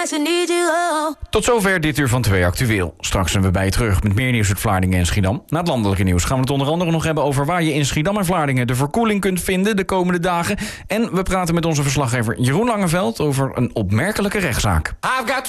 nights I need you, oh. Tot zover dit uur van 2 Actueel. Straks zijn we bij je terug met meer nieuws uit Vlaardingen en Schiedam. Na het landelijke nieuws gaan we het onder andere nog hebben over waar je in Schiedam en Vlaardingen de verkoeling kunt vinden de komende dagen. En we praten met onze verslaggever Jeroen Langeveld over een opmerkelijke rechtszaak.